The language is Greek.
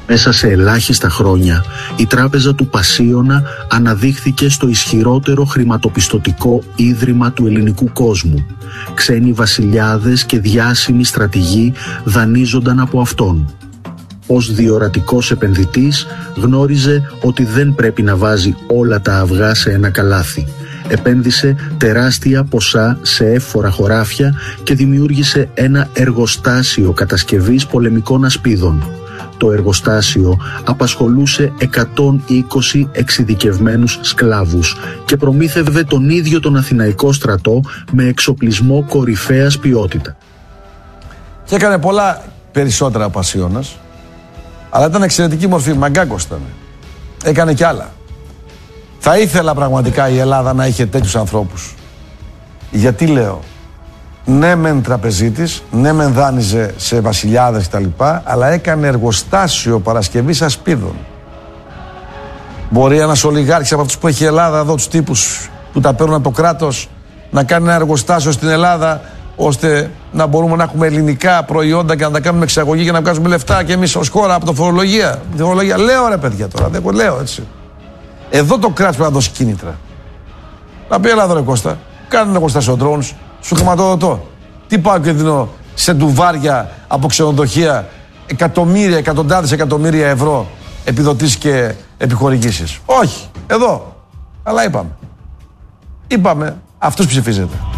Μέσα σε ελάχιστα χρόνια, η τράπεζα του Πασίωνα αναδείχθηκε στο ισχυρότερο χρηματοπιστωτικό ίδρυμα του ελληνικού κόσμου. Ξένοι βασιλιάδες και διάσημοι στρατηγοί δανείζονταν από αυτόν. Ως διορατικός επενδυτής γνώριζε ότι δεν πρέπει να βάζει όλα τα αυγά σε ένα καλάθι. Επένδυσε τεράστια ποσά σε εύφορα χωράφια και δημιούργησε ένα εργοστάσιο κατασκευής πολεμικών ασπίδων. Το εργοστάσιο απασχολούσε 120 εξειδικευμένους σκλάβους και προμήθευε τον ίδιο τον Αθηναϊκό στρατό με εξοπλισμό κορυφαίας ποιότητα. Και έκανε πολλά περισσότερα ο Πασίωνας, αλλά ήταν εξαιρετική μορφή, μαγκάκος ήταν. Έκανε κι άλλα. Θα ήθελα πραγματικά η Ελλάδα να είχε τέτοιους ανθρώπους. Γιατί λέω, ναι μεν τραπεζίτης, ναι μεν δάνειζε σε βασιλιάδες κτλ, αλλά έκανε εργοστάσιο παρασκευής ασπίδων. Μπορεί ένας ολιγάρχης από αυτούς που έχει η Ελλάδα εδώ, τους τύπους που τα παίρνουν από το κράτος, να κάνει ένα εργοστάσιο στην Ελλάδα, ώστε να μπορούμε να έχουμε ελληνικά προϊόντα και να τα κάνουμε εξαγωγή και να βγάζουμε λεφτά και εμείς ως χώρα από το φορολογία. Λέω ρε παιδιά τώρα, δεν λέω έτσι. Εδώ το κράτος πρέπει να δώσει κίνητρα. Να πει Ελλάδα ρε Κώστα, κάνε ένα εργοστάσιο drones, σου χρηματοδοτώ. Τι πάω και δίνω σε ντουβάρια από ξενοδοχεία εκατομμύρια, εκατοντάδες εκατομμύρια ευρώ επιδοτήσεις και επιχορηγήσεις. Όχι, εδώ. Αλλά είπαμε αυτούς ψηφίζετε.